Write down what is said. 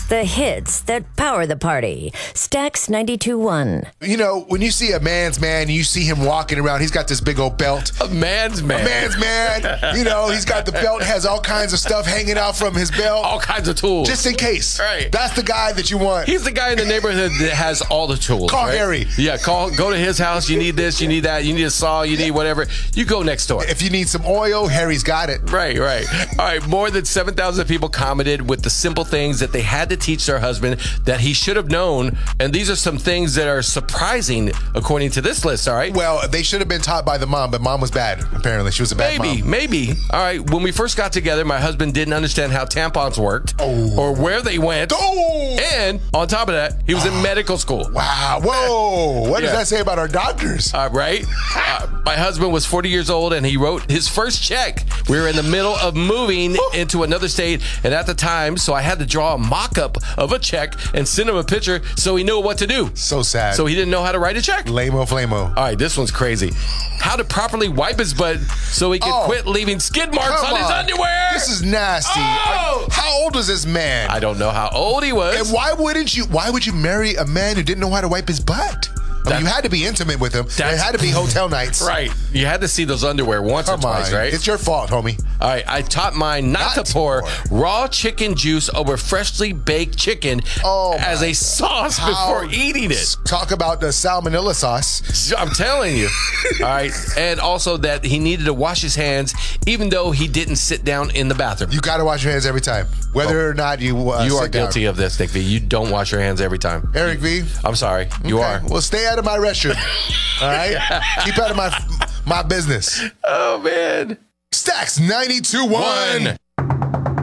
The hits that power the party. Stax 92.1. You know, when you see a man's man, you see him walking around. He's got this big old belt. A man's man. A man's man. You know, he's got the belt, has all kinds of stuff hanging out from his belt. All kinds of tools. Just in case. Right. That's the guy that you want. He's the guy in the neighborhood that has all the tools. Call right? Harry. Yeah, go to his house. You need this, you need that, you need a saw, you need whatever. You go next door. If you need some oil, Harry's got it. Right. All right, more than 7,000 people commented with the simple things that they had to teach their husband that he should have known. And these are some things that are surprising according to this list, all right? Well, they should have been taught by the mom, but mom was bad, apparently. She was a bad mom. Maybe. All right, when we first got together, my husband didn't understand how tampons worked or where they went. Oh! And on top of that, he was in medical school. Wow. Whoa. What does that say about our doctors? Right? My husband was 40 years old, and he wrote his first check. We were in the middle of moving into another state, and at the time, so I had to draw a mock-up of a check and send him a picture so he knew what to do. So sad. So he didn't know how to write a check. Lamo flamo. All right, this one's crazy. How to properly wipe his butt so he could quit leaving skid marks on his underwear. This is nasty. How old was this man? I don't know how old he was. And why would you marry a man who didn't know how to wipe his butt? I mean, you had to be intimate with him. There had to be hotel nights. Right. You had to see those underwear once or twice, right? It's your fault, homie. All right. I taught mine not to pour raw chicken juice over freshly baked chicken as a sauce before eating it. Talk about the salmonella sauce. I'm telling you. All right. And also that he needed to wash his hands even though he didn't sit down in the bathroom. You got to wash your hands every time, whether or not you You are guilty of this, Nick V. You don't wash your hands every time. Eric V. I'm sorry. You are. Well, stay out of my restroom. All right? Keep out of my business. Oh, man. Stax 92.1.